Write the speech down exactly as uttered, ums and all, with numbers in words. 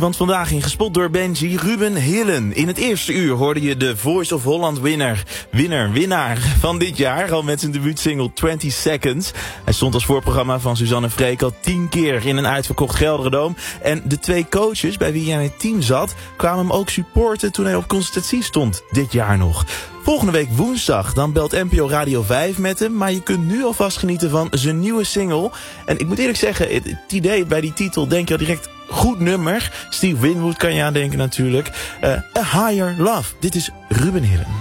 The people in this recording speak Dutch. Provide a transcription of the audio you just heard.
Want vandaag in Gespot door Benji, Ruben Hillen. In het eerste uur hoorde je de Voice of Holland winnaar, winnaar, winnaar van dit jaar. Al met zijn debuutsingle twintig seconds. Hij stond als voorprogramma van Suzanne Freek al tien keer in een uitverkocht Gelderdoom. En de twee coaches bij wie hij in het team zat, kwamen hem ook supporten toen hij op consultatie stond dit jaar nog. Volgende week woensdag, dan belt N P O Radio vijf met hem. Maar je kunt nu alvast genieten van zijn nieuwe single. En ik moet eerlijk zeggen, het, het idee bij die titel denk je al direct goed nummer. Steve Winwood kan je aan denken natuurlijk. Uh, A Higher Love. Dit is Ruben Hillen.